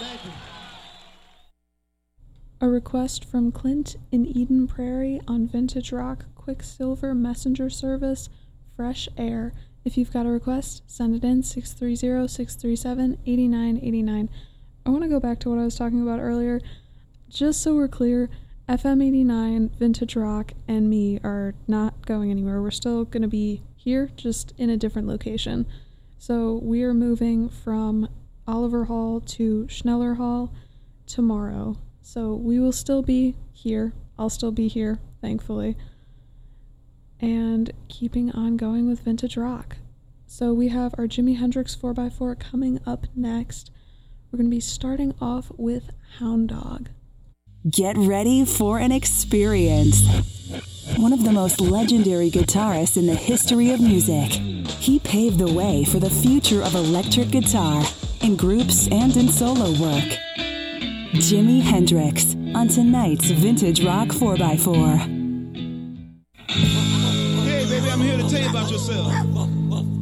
A request from Clint in Eden Prairie on Vintage Rock Quicksilver Messenger Service, Fresh Air. If you've got a request, send it in 630-637-8989. I want to go back to what I was talking about earlier. Just so we're clear, FM 89, Vintage Rock, and me are not going anywhere. We're still going to be here, just in a different location. So we are moving from Oliver Hall to Schneller Hall tomorrow. So we will still be here. I'll still be here, thankfully. And keeping on going with Vintage Rock. So we have our Jimi Hendrix 4x4 coming up next. We're going to be starting off with Hound Dog. Get ready for an experience. One of the most legendary guitarists in the history of music. He paved the way for the future of electric guitar in groups and in solo work. Jimi Hendrix on tonight's Vintage Rock 4x4. Hey, baby, I'm here to tell you about yourself.